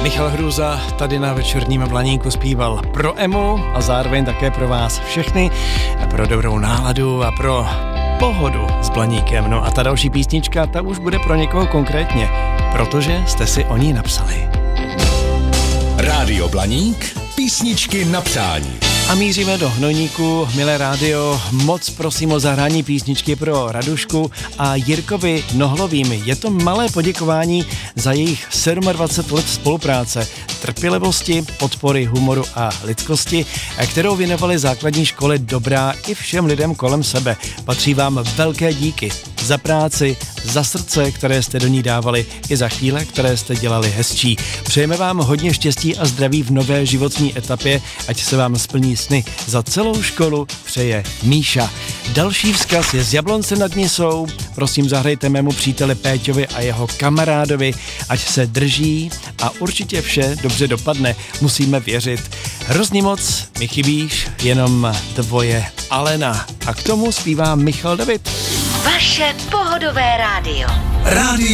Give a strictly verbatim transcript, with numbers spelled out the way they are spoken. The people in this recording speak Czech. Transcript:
Michal Hruza tady na Večerním Blaníku zpíval pro Emu a zároveň také pro vás všechny, pro dobrou náladu a pro pohodu s Blaníkem. No a ta další písnička, ta už bude pro někoho konkrétně, protože jste si o ní napsali. Rádio Blaník, písničky na přání. A míříme do Hnojníku. Milé rádio, moc prosím o zahrání písničky pro Radušku a Jirkovi Nohlovým. Je to malé poděkování za jejich dvacet sedm let spolupráce, trpělivosti, podpory, humoru a lidskosti, kterou věnovali základní škole Dobrá i všem lidem kolem sebe. Patří vám velké díky za práci, za srdce, které jste do ní dávali, i za chvíle, které jste dělali hezčí. Přejeme vám hodně štěstí a zdraví v nové životní etapě, ať se vám splní sny. Za celou školu přeje Míša. Další vzkaz je z Jablonce nad Nisou. Prosím, zahrajte mému příteli Péťovi a jeho kamarádovi, ať se drží a určitě vše dobře dopadne. Musíme věřit. Hrozně moc mi chybíš, jenom tvoje Alena. A k tomu zpívá Michal David. Vaše pohodové rádio. Rádio